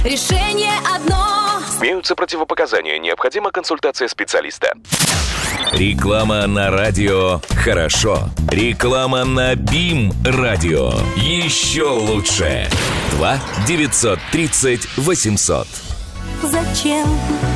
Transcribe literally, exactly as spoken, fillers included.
решение одно. Имеются противопоказания. Необходима консультация специалиста. Реклама на радио «Хорошо». Реклама на БИМ радио. Еще лучше. два девятьсот тридцать восемьсот. Зачем